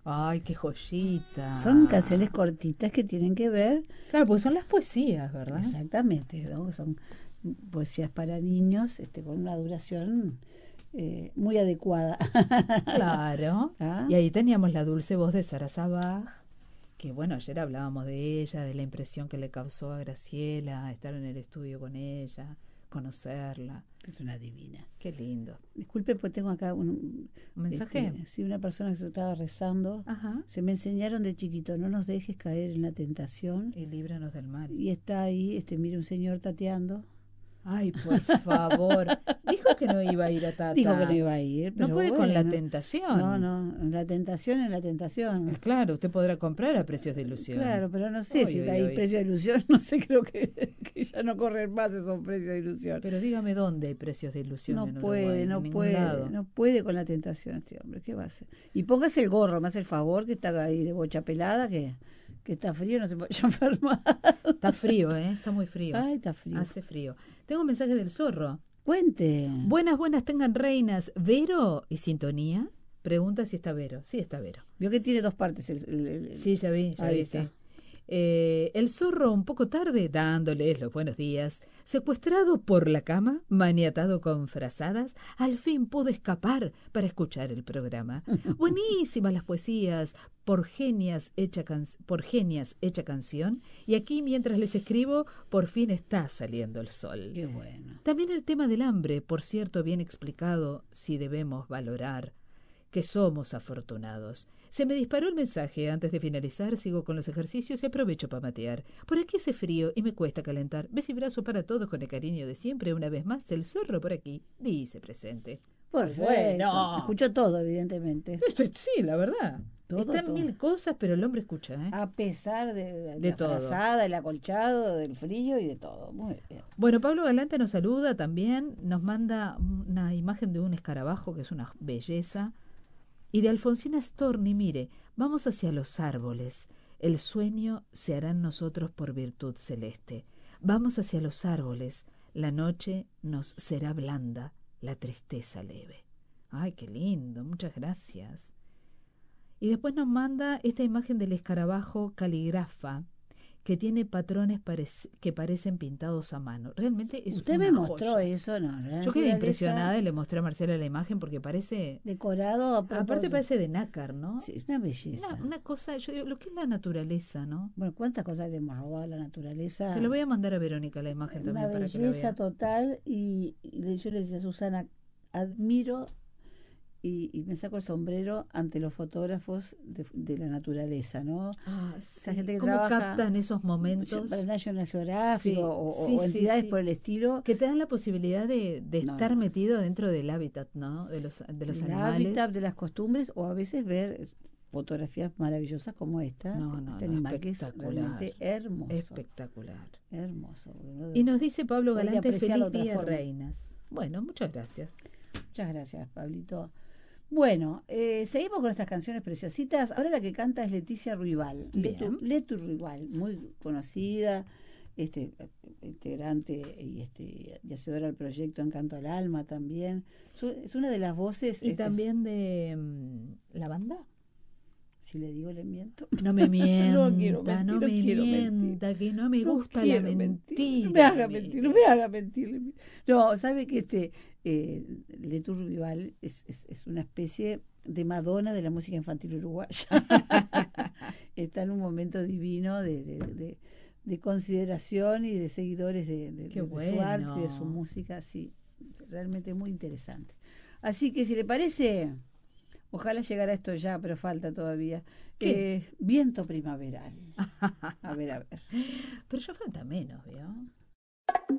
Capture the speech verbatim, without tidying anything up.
Ay, qué joyita. Son canciones cortitas que tienen que ver, Claro, pues son las poesías, ¿verdad? exactamente, ¿no? Son poesías para niños, este, con una duración eh, muy adecuada. Claro. ¿Ah? Y ahí teníamos la dulce voz de Sara Sabaj, que bueno, ayer hablábamos de ella, de la impresión que le causó a Graciela estar en el estudio con ella, conocerla. Es una divina. Qué lindo. Disculpe, pues tengo acá un, ¿Un mensaje? este, sí, una persona que se estaba rezando. Ajá. Se me enseñaron de chiquito, no nos dejes caer en la tentación. Y líbranos del mal. Y está ahí, este, mire un señor tateando. Ay, por favor. Dijo que no iba a ir a Dijo que no Tata. iba a ir, No pero puede con la bueno. No, tentación. no, la tentación es la tentación. Claro, usted podrá comprar a precios de ilusión. Claro, pero no sé Uy, si uy, hay uy. precio de ilusión, no sé, creo que, que ya no corren más esos precios de ilusión. Pero dígame dónde hay precios de ilusión No en puede, Uruguay. En no ningún puede, lado. no puede con la tentación este hombre, ¿qué va a hacer? Y póngase el gorro, me hace el favor, que está ahí de bocha pelada, que, que está frío, no se puede enfermar. Está frío, ¿eh? Está muy frío. Ay, está frío. Hace frío. Tengo un mensaje del zorro. Cuente. Buenas, buenas, tengan reinas. ¿Vero y sintonía? Pregunta si está Vero. Sí, está Vero. Vio que tiene dos partes. El, el- el- Sí, ya vi, ya ahí vi, está. sí. Eh, el zorro un poco tarde, dándoles los buenos días, secuestrado por la cama, maniatado con frazadas, al fin pudo escapar para escuchar el programa. Buenísimas las poesías, por genias hecha, can por genias hecha canción, y aquí mientras les escribo, por fin está saliendo el sol. Qué bueno. También el tema del hambre, por cierto, bien explicado, si debemos valorar que somos afortunados. Se me disparó el mensaje. Antes de finalizar, sigo con los ejercicios y aprovecho para matear. Por aquí hace frío y me cuesta calentar. Beso y brazo para todos con el cariño de siempre. Una vez más, el zorro por aquí dice presente. Perfecto. Bueno. Escuchó todo, evidentemente. Esto, sí, la verdad. Todo, Están todo. mil cosas, pero el hombre escucha, ¿eh? A pesar de, de De la todo. frazada, el acolchado, del frío y de todo. Muy bien. Bueno, Pablo Galante nos saluda también. Nos manda una imagen de un escarabajo que es una belleza. Y de Alfonsina Storni, mire, vamos hacia los árboles. El sueño se hará en nosotros por virtud celeste. Vamos hacia los árboles. La noche nos será blanda, la tristeza leve. Ay, qué lindo, muchas gracias. Y después nos manda esta imagen del escarabajo caligrafa, que tiene patrones parec que parecen pintados a mano. Realmente es Usted una me mostró joya. eso, ¿no? La Yo quedé naturaleza impresionada y le mostré a Marcela la imagen porque parece... Decorado a Aparte propósito. parece de nácar, ¿no? Sí, es una belleza. Una, una cosa, yo digo, lo que es la naturaleza, ¿no? Bueno, cuántas cosas le hemos robado a la naturaleza. Se lo voy a mandar a Verónica la imagen Una también para que la belleza vea. total. Y, y yo le decía a Susana, admiro y, y me saco el sombrero ante los fotógrafos de, de la naturaleza, ¿no? Ah, Esa sí. gente que ¿Cómo trabaja captan esos momentos? para National Geographic Sí, o, o- sí, o sí, entidades sí. por el estilo. Que te dan la posibilidad de, de No, estar no. metido dentro del hábitat, ¿no? De los, de los El animales. hábitat, de las costumbres, o a veces ver fotografías maravillosas como esta. No, no, este no, animal que es espectacular. realmente hermoso. Espectacular. Hermoso. Uno Y nos dice Pablo podría Galante, apreciarlo feliz de otra día, forma. reinas. Bueno, muchas gracias. Muchas gracias, Pablito. Bueno, eh, seguimos con estas canciones preciositas. Ahora la que canta es Leticia Ruibal. Letu, Bien. Letu Ruibal, muy conocida, este, integrante y, este, y hacedora del proyecto Encanto al Alma también. Su- es una de las voces. Y este, también de mm, la banda. si le digo, le miento. No me mienta, No quiero mentir, no no me quiero mentir. mienta, que no me No gusta la quiero mentira. mentir, no me haga mire. mentir, no me haga mentir. No, sabe que este eh, Letu Ruibal es, es, es una especie de Madonna de la música infantil uruguaya. Está en un momento divino de, de, de, de consideración y de seguidores de, de, Qué de bueno. su arte, de su música, sí, realmente muy interesante. Así que si le parece, ojalá llegara esto ya, pero falta todavía. Eh, viento primaveral. A ver, a ver. Pero ya falta menos, ¿vio?